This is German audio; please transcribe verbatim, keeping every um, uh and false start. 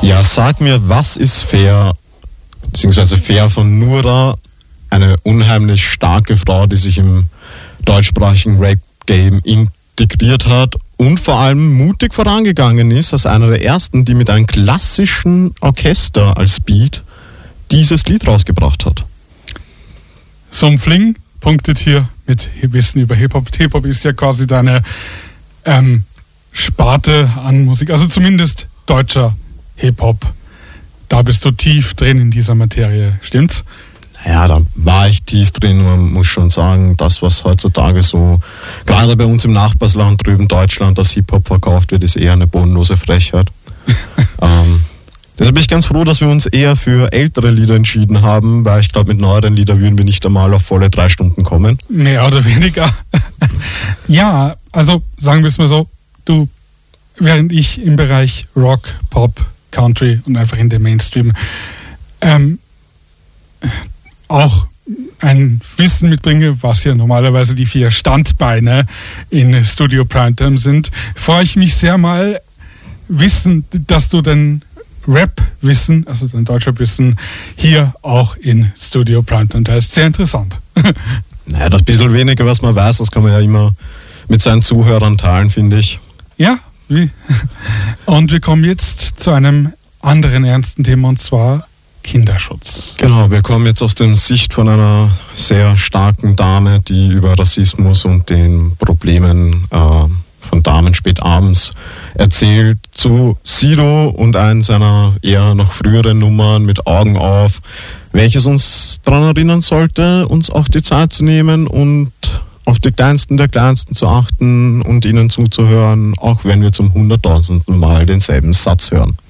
Ja, sag mir, was ist fair, beziehungsweise fair von Nura, eine unheimlich starke Frau, die sich im deutschsprachigen Rap-Game integriert hat und vor allem mutig vorangegangen ist, als einer der ersten, die mit einem klassischen Orchester als Beat dieses Lied rausgebracht hat. So ein Fling punktet hier mit Wissen über Hip-Hop. Hip-Hop ist ja quasi deine ähm, Sparte an Musik, also zumindest deutscher Hip-Hop. Da bist du tief drin in dieser Materie, stimmt's? Ja, da war ich tief drin. Man muss schon sagen, das, was heutzutage so, gerade bei uns im Nachbarsland drüben, Deutschland, das Hip-Hop verkauft wird, ist eher eine bodenlose Frechheit. ähm, deshalb bin ich ganz froh, dass wir uns eher für ältere Lieder entschieden haben, weil ich glaube, mit neueren Liedern würden wir nicht einmal auf volle drei Stunden kommen. Mehr oder weniger. Ja, also sagen wir es mal so, du, während ich im Bereich Rock, Pop, Country und einfach in der Mainstream ähm, auch ein Wissen mitbringe, was ja normalerweise die vier Standbeine in Studio Primetime sind, freue ich mich sehr mal wissen, dass du dein Rap-Wissen, also dein Deutschrap-Wissen, hier auch in Studio Primetime teilst. Sehr interessant. Naja, das bisschen weniger, was man weiß, das kann man ja immer mit seinen Zuhörern teilen, finde ich. Ja, wie? Und wir kommen jetzt zu einem anderen ernsten Thema, und zwar Kinderschutz. Genau, wir kommen jetzt aus der Sicht von einer sehr starken Dame, die über Rassismus und den Problemen äh, von Damen spät abends erzählt, zu Sido und einen seiner eher noch früheren Nummern mit Augen auf, welches uns daran erinnern sollte, uns auch die Zeit zu nehmen und auf die Kleinsten der Kleinsten zu achten und ihnen zuzuhören, auch wenn wir zum hunderttausendsten Mal denselben Satz hören.